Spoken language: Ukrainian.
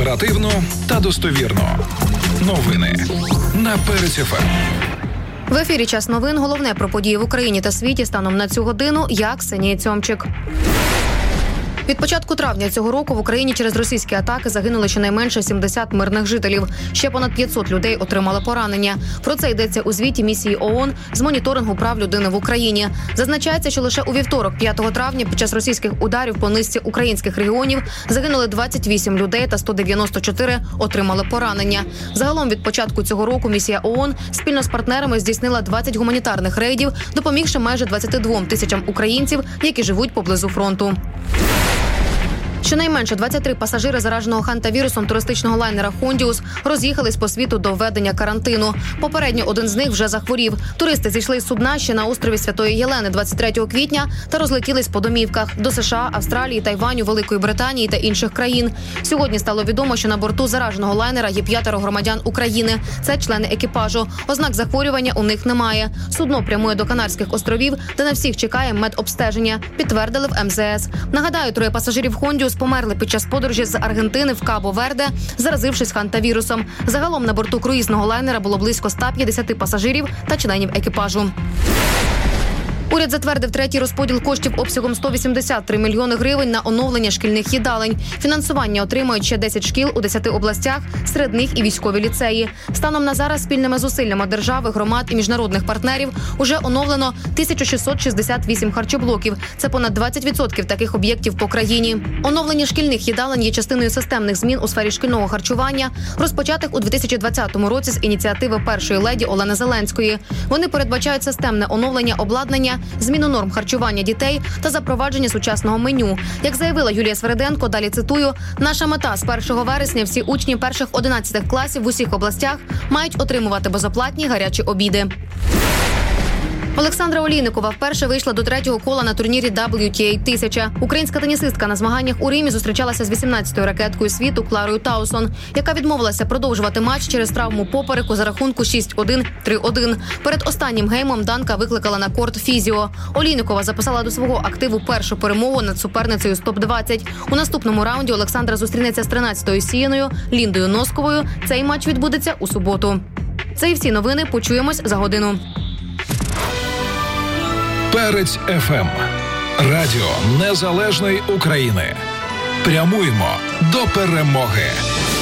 Оперативно та достовірно. Новини на Перець ФМ. В ефірі «Час новин». Головне про події в Україні та світі станом на цю годину. Я Ксенія Цьомчик. Від початку травня цього року в Україні через російські атаки загинули щонайменше 70 мирних жителів. Ще понад 500 людей отримали поранення. Про це йдеться у звіті місії ООН з моніторингу прав людини в Україні. Зазначається, що лише у вівторок, 5 травня, під час російських ударів по низці українських регіонів загинули 28 людей та 194 отримали поранення. Загалом від початку цього року місія ООН спільно з партнерами здійснила 20 гуманітарних рейдів, допомігши майже 22 тисячам українців, які живуть поблизу фронту. Щонайменше 23 пасажири зараженого хантавірусом туристичного лайнера «Хондіус» роз'їхались по світу до введення карантину. Попередньо один з них вже захворів. Туристи зійшли з судна ще на острові Святої Єлени 23 квітня та розлетілись по домівках до США, Австралії, Тайваню, Великої Британії та інших країн. Сьогодні стало відомо, що на борту зараженого лайнера є 5 громадян України. Це члени екіпажу. Ознак захворювання у них немає. Судно прямує до Канарських островів, де на всіх чекає медобстеження, підтвердили в МЗС. Нагадаю, 3 пасажирів «Хондіус» померли під час подорожі з Аргентини в Кабо-Верде, заразившись хантавірусом. Загалом на борту круїзного лайнера було близько 150 пасажирів та членів екіпажу. Уряд затвердив третій розподіл коштів обсягом 183 мільйони гривень на оновлення шкільних їдалень. Фінансування отримають ще 10 шкіл у 10 областях, серед них і військові ліцеї. Станом на зараз спільними зусиллями держави, громад і міжнародних партнерів уже оновлено 1668 харчоблоків. Це понад 20% таких об'єктів по країні. Оновлення шкільних їдалень є частиною системних змін у сфері шкільного харчування, розпочатих у 2020 році з ініціативи першої леді Олени Зеленської. Вони передбачають системне оновлення обладнання, зміну норм харчування дітей та запровадження сучасного меню. Як заявила Юлія Свериденко, далі цитую, «Наша мета – з 1 вересня всі учні перших 11 класів в усіх областях мають отримувати безоплатні гарячі обіди». Олександра Олійникова вперше вийшла до 3-го кола на турнірі WTA 1000. Українська тенісистка на змаганнях у Римі зустрічалася з 18-ю ракеткою світу Кларою Таусон, яка відмовилася продовжувати матч через травму попереку за рахунку 6-1, 3-1. Перед останнім геймом данка викликала на корт фізіо. Олійникова записала до свого активу першу перемогу над суперницею з топ-20. У наступному раунді Олександра зустрінеться з 13-ю сіяною Ліндою Носковою. Цей матч відбудеться у суботу. Це і всі новини. Почуємось за годину. Перець ФМ. Радіо Незалежної України. Прямуємо до перемоги.